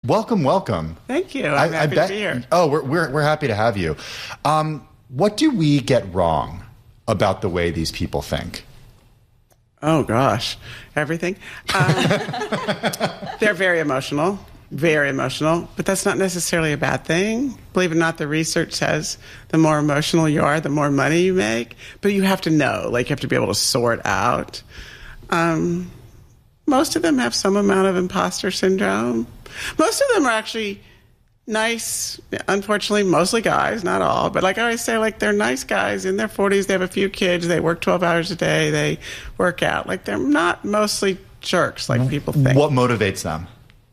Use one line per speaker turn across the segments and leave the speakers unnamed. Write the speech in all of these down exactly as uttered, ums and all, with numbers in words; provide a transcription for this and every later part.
welcome, welcome.
Thank you. I'm I, happy I bet, to be here.
Oh, we're, we're, we're happy to have you. Um, what do we get wrong about the way these people think?
Oh, gosh. Everything. Um, they're very emotional. Very emotional, but that's not necessarily a bad thing. Believe it or not, the research says the more emotional you are, the more money you make. But you have to know, like you have to be able to sort out. Um, most of them have some amount of imposter syndrome. Most of them are actually nice, unfortunately, mostly guys, not all. But like I always say, like they're nice guys in their forties. They have a few kids. They work twelve hours a day. They work out. Like they're not mostly jerks like people think.
What motivates them?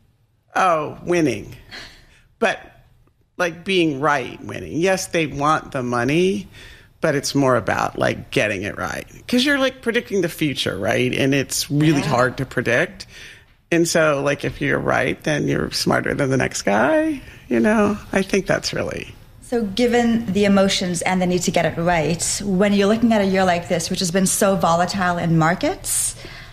Oh, winning. But, like, being right winning. Yes, they want the money, but it's more about, like, getting it right. Because you're, like, predicting the future, right? And it's really yeah. hard to predict. And so, like, if you're right, then you're smarter than the next guy. You know, I think that's really...
So given the emotions and the need to get it right, when you're looking at a year like this, which has been so volatile in markets,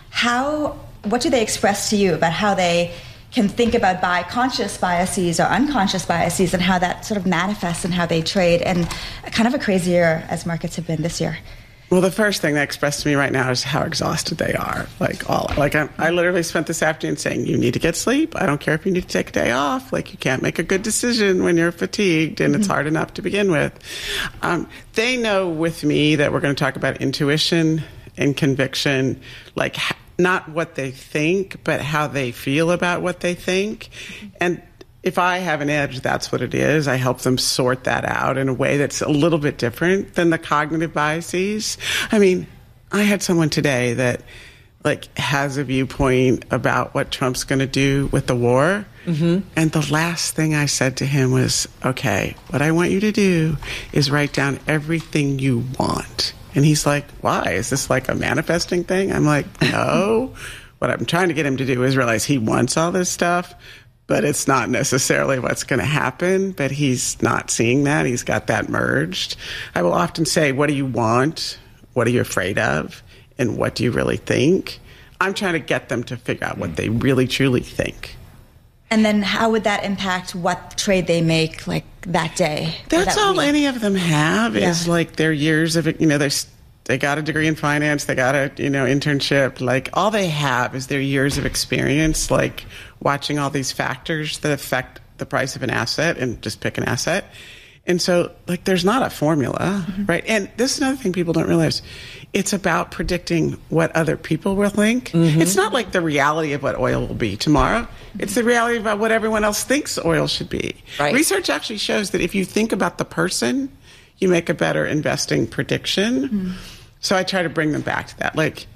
how, what do they express to you about how they... can think about by conscious biases or unconscious biases and how that sort of manifests in how they trade, and kind of a crazy year as markets have been this year?
Well, the first thing that expressed to me right now is how exhausted they are. Like all, like I, I literally spent this afternoon saying, you need to get sleep. I don't care if you need to take a day off. Like you can't make a good decision when you're fatigued, and mm-hmm. it's hard enough to begin with. Um, they know with me that we're going to talk about intuition and conviction, like not what they think, but how they feel about what they think. And if I have an edge, that's what it is. I help them sort that out in a way that's a little bit different than the cognitive biases. I mean, I had someone today that like has a viewpoint about what Trump's going to do with the war. Mm-hmm. And the last thing I said to him was, okay, what I want you to do is write down everything you want. And he's like, why? Is this like a manifesting thing? I'm like, no. What I'm trying to get him to do is realize he wants all this stuff, but it's not necessarily what's going to happen. But he's not seeing that. He's got that merged. I will often say, what do you want? What are you afraid of? And what do you really think? I'm trying to get them to figure out what they really, truly think.
And then how would that impact what trade they make, like, that day?
That's
that
all
week? Any
of them have yeah. is, like, their years of, you know, they got a degree in finance, they got a, you know, internship. Like, all they have is their years of experience, like, watching all these factors that affect the price of an asset, and just pick an asset. And so, like, there's not a formula, mm-hmm. right? And this is another thing people don't realize. It's about predicting what other people will think. Mm-hmm. It's not like the reality of what oil will be tomorrow. Mm-hmm. It's the reality about what everyone else thinks oil should be.
Right.
Research actually shows that if you think about the person, you make a better investing prediction. Mm-hmm. So I try to bring them back to that. Like,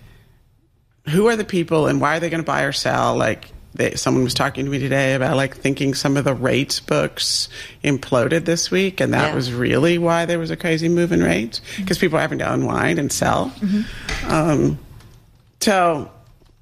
who are the people and why are they going to buy or sell? Like, They, someone was talking to me today about like thinking some of the rates books imploded this week, and that yeah. was really why there was a crazy move in rates, because mm-hmm. people are having to unwind and sell. Mm-hmm. Um, so,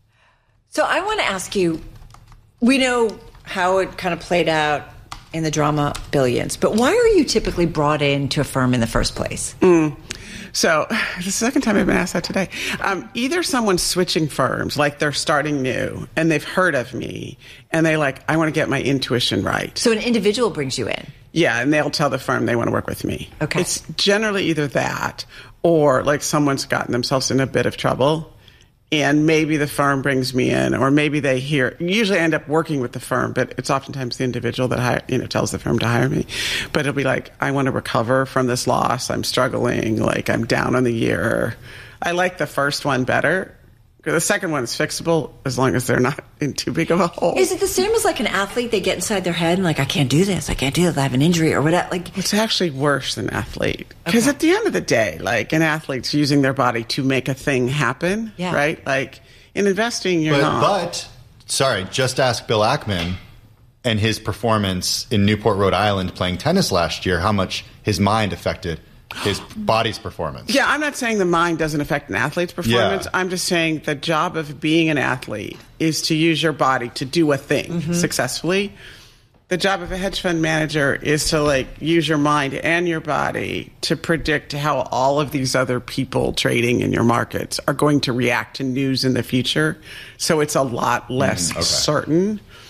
so I want to ask you. We know how it kind of played out in the drama Billions, but why are you typically brought into a firm in the first place?
Mm. So, the second time I've been asked that today. Um, either someone's switching firms, like they're starting new, and they've heard of me, and they like, I want to get my intuition right.
So an individual brings you in?
Yeah, and they'll tell the firm they want to work with me.
Okay.
It's generally either that, or like someone's gotten themselves in a bit of trouble, and maybe the firm brings me in, or maybe they hear, usually I end up working with the firm, but it's oftentimes the individual that hire, you know, tells the firm to hire me. But it'll be like, I want to recover from this loss. I'm struggling. Like, I'm down on the year. I like the first one better. The second one is fixable as long as they're not in too big of a hole.
Is it the same as like an athlete? They get inside their head and like, I can't do this. I can't do this. I have an injury or whatever. Like,
it's actually worse than athlete. Because
okay.
at the end of the day, like an athlete's using their body to make a thing happen.
Yeah.
Right? Like in investing, you're
but,
not.
But, sorry, just ask Bill Ackman and his performance in Newport, Rhode Island playing tennis last year, how much his mind affected his body's performance.
Yeah, I'm not saying the mind doesn't affect an athlete's performance.
Yeah.
I'm just saying the job of being an athlete is to use your body to do a thing mm-hmm. successfully. The job of a hedge fund manager is to like use your mind and your body to predict how all of these other people trading in your markets are going to react to news in the future. So it's a lot less mm, okay. certain.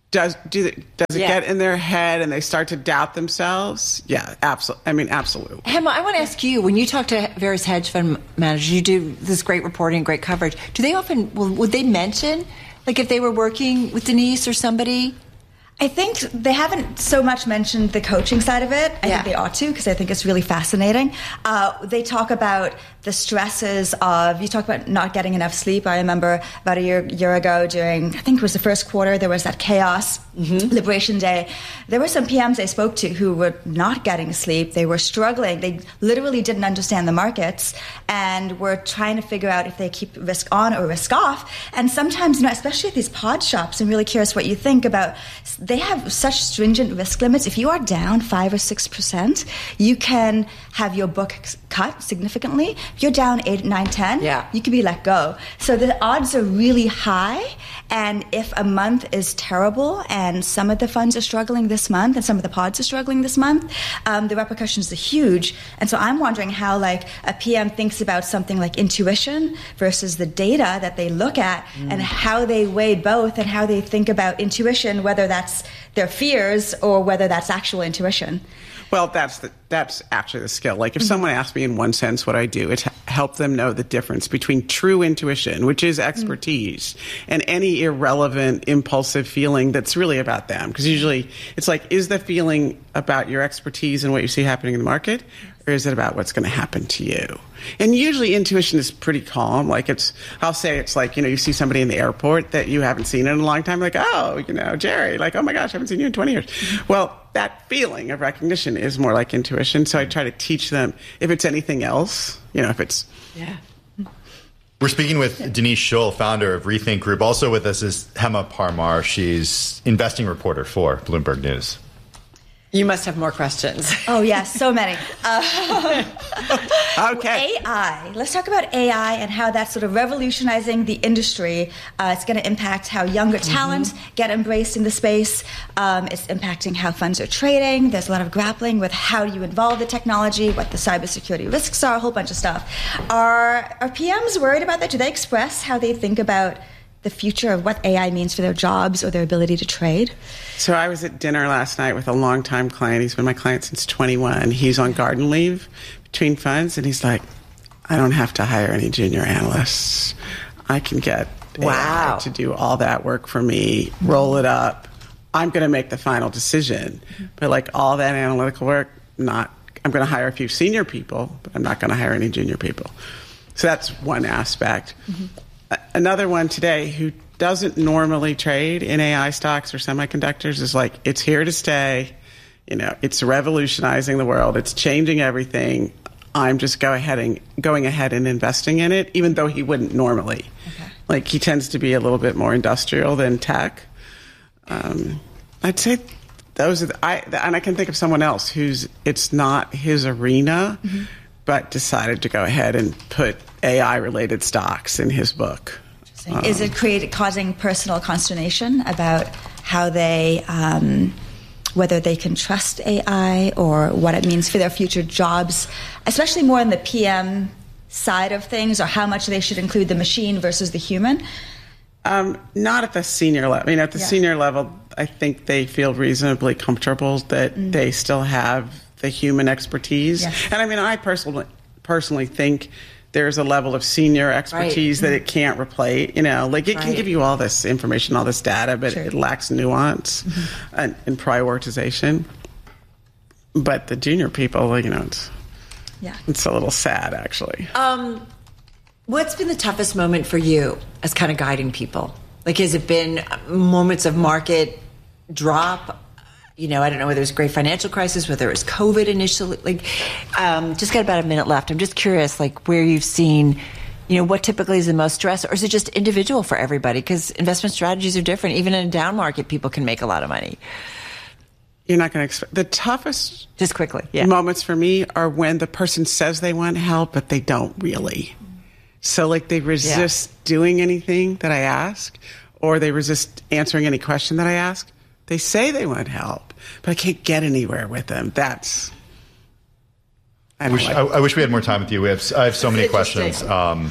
Does do they, does it
Yeah.
get in their head and they start to doubt themselves? Yeah, absolutely. I mean, absolutely.
Emma, I want to ask you, when you talk to various hedge fund managers, you do this great reporting, great coverage. Do they often, well, would they mention, like if they were working with Denise or somebody?
I think they haven't so much mentioned the coaching side of it. I
Yeah.
think they ought to, because I think it's really fascinating. Uh, they talk about the stresses of, you talk about not getting enough sleep. I remember about a year, year ago during, I think it was the first quarter, there was that chaos, mm-hmm. Liberation Day. There were some P Ms I spoke to who were not getting sleep. They were struggling. They literally didn't understand the markets and were trying to figure out if they keep risk on or risk off. And sometimes, you know, especially at these pod shops, I'm really curious what you think about, they have such stringent risk limits. If you are down five or six percent, you can have your book cut significantly. If you're down eight, nine, ten,
yeah.
you can be let go. So the odds are really high. And if a month is terrible and some of the funds are struggling this month and some of the pods are struggling this month, um, the repercussions are huge. And so I'm wondering how like a P M thinks about something like intuition versus the data that they look at mm. and how they weigh both and how they think about intuition, whether that's their fears or whether that's actual intuition.
Well, that's the, that's actually the skill. Like if mm-hmm. someone asks me in one sense what I do, it's help them know the difference between true intuition, which is expertise, mm-hmm. and any irrelevant, impulsive feeling that's really about them. Because usually it's like, is the feeling about your expertise and what you see happening in the market, or is it about what's going to happen to you? And usually intuition is pretty calm. Like it's, I'll say it's like, you know, you see somebody in the airport that you haven't seen in a long time, like, oh, you know, Jerry, like, oh my gosh, I haven't seen you in twenty years. Mm-hmm. Well, that feeling of recognition is more like intuition. So I try to teach them if it's anything else, you know, if it's...
Yeah.
We're speaking with Denise Shull, founder of Rethink Group. Also with us is Hema Parmar. She's investing reporter for Bloomberg News.
You must have more questions.
Oh, yes, so many. Uh,
okay.
A I. Let's talk about A I and how that's sort of revolutionizing the industry. Uh, it's going to impact how younger talent mm-hmm. get embraced in the space. Um, it's impacting how funds are trading. There's a lot of grappling with how do you involve the technology, what the cybersecurity risks are, a whole bunch of stuff. Are, are P Ms worried about that? Do they express how they think about the future of what A I means for their jobs or their ability to trade?
So I was at dinner last night with a longtime client. He's been my client since twenty-one. He's on garden leave between funds, and he's like, I don't have to hire any junior analysts. I can get
wow.
A I to do all that work for me, roll it up. I'm going to make the final decision. But like all that analytical work, not. I'm going to hire a few senior people, but I'm not going to hire any junior people. So that's one aspect. Mm-hmm. Another one today who doesn't normally trade in A I stocks or semiconductors is like, it's here to stay. You know, it's revolutionizing the world. It's changing everything. I'm just go ahead and going ahead and investing in it, even though he wouldn't normally. Okay. Like he tends to be a little bit more industrial than tech. Um, I'd say those are the, I, and I can think of someone else who's, it's not his arena, mm-hmm. but decided to go ahead and put A I-related stocks in his book. Um,
Is it creating, causing personal consternation about how they, um, whether they can trust A I or what it means for their future jobs, especially more on the P M side of things, or how much they should include the machine versus the human?
Um, not at the senior level. I mean, at the yeah. senior level, I think they feel reasonably comfortable that mm. they still have the human expertise. Yes. And I mean, I personally personally think there's a level of senior expertise right. that it can't replace. You know, like it right. can give you all this information, all this data, but sure. it lacks nuance mm-hmm. and, and prioritization. But the junior people, you know, it's, yeah. it's a little sad, actually.
Um, what's been the toughest moment for you as kind of guiding people? Like, has it been moments of market drop? You know, I don't know whether it was a great financial crisis, whether it was COVID initially. Like, um, just got about a minute left. I'm just curious, like, where you've seen, you know, what typically is the most stress, or is it just individual for everybody? Because investment strategies are different. Even in a down market, people can make a lot of money.
You're not going to expect the toughest.
Just quickly, yeah.
Moments for me are when the person says they want help, but they don't really. So, like, they resist yeah. doing anything that I ask, or they resist answering any question that I ask. They say they want help, but I can't get anywhere with them. That's... I,
wish,
like
I, I wish we had more time with you. We have, I have so many questions. Um,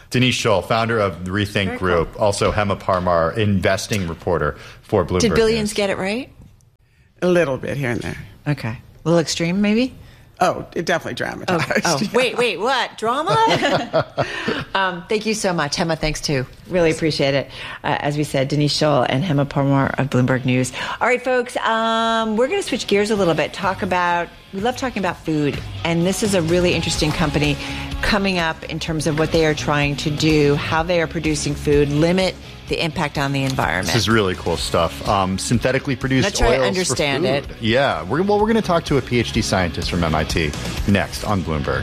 Denise Scholl, founder of the Rethink Very Group, cool. Also Hema Parmar, investing reporter for Bloomberg.
Did Billions
News.
get it right?
A little bit here and there.
Okay. A little extreme, maybe?
Oh, it definitely dramatized.
Oh, oh. wait, wait, what? Drama? um, thank you so much. Hema, thanks too. Really appreciate it. Uh, as we said, Denise Scholl and Hema Parmar of Bloomberg News. All right, folks, um, we're going to switch gears a little bit, talk about, we love talking about food. And this is a really interesting company coming up in terms of what they are trying to do, how they are producing food, limit the impact on the environment.
This is really cool stuff. Um, synthetically produced
Let's try
oils
to understand
for
it.
food. Yeah. We're, well, we're going to talk to a P H D scientist from M I T next on Bloomberg.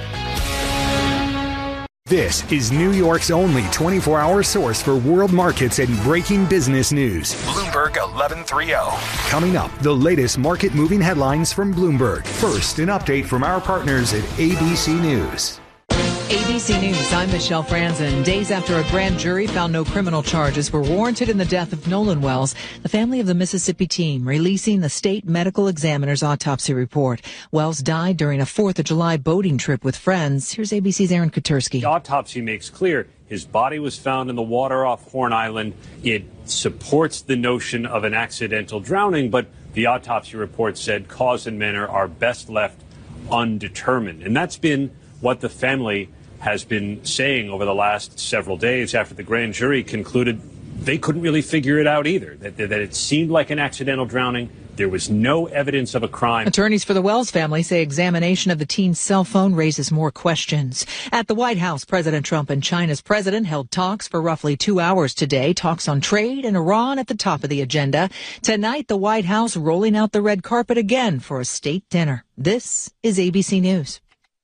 This is New York's only twenty-four hour source for world markets and breaking business news. Bloomberg eleven thirty. Coming up, the latest market-moving headlines from Bloomberg. First, an update from our partners at A B C News.
A B C News, I'm Michelle Franzen. Days after a grand jury found no criminal charges were warranted in the death of Nolan Wells, the family of the Mississippi teen releasing the state medical examiner's autopsy report. Wells died during a fourth of July boating trip with friends. Here's A B C's Aaron Katersky.
The autopsy makes clear his body was found in the water off Horn Island. It supports the notion of an accidental drowning, but the autopsy report said cause and manner are best left undetermined. And that's been what the family has been saying over the last several days after the grand jury concluded they couldn't really figure it out either, that, that it seemed like an accidental drowning. There was no evidence of a crime.
Attorneys for the Wells family say examination of the teen's cell phone raises more questions. At the White House, President Trump and China's president held talks for roughly two hours today. Talks on trade and Iran at the top of the agenda. Tonight, the White House rolling out the red carpet again for a state dinner. This is A B C News.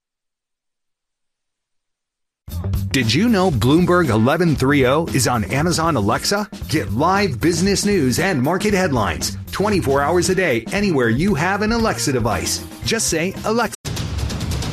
Did you know Bloomberg eleven thirty is on Amazon Alexa? Get live business news and market headlines twenty-four hours a day anywhere you have an Alexa device. Just say, Alexa,